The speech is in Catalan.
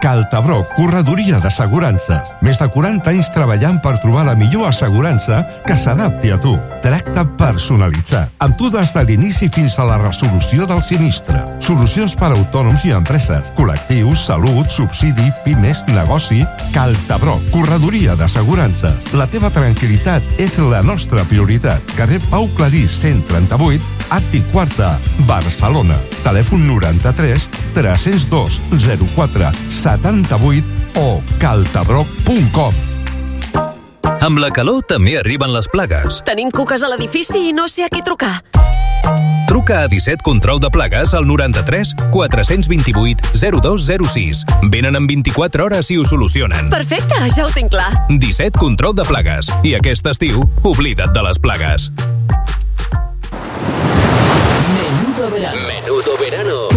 Caltabroc, corredoria d'assegurances. Més de 40 anys treballant per trobar la millor assegurança que s'adapti a tu. Tracte personalitzat. Amb tu des de l'inici fins a la resolució del sinistre. Solucions per a autònoms i empreses. Col·lectius, salut, subsidi, pimes, negoci. Caltabroc, corredoria d'assegurances. La teva tranquil·litat és la nostra prioritat. Carrer Pau Clarís, 138, Àtic Quarta, Barcelona. Telèfon 93 302 04 78 o caltabroc.com. Amb la calor també arriben les plagues. Tenim cuques a l'edifici i no sé a qui trucar. Truca a 17 Control de Plagues al 93 428 0206. Venen en 24 hores i ho solucionen. Perfecte, ja ho tinc clar. 17 Control de Plagues. I aquest estiu, oblida't de les plagues. Menudo verano.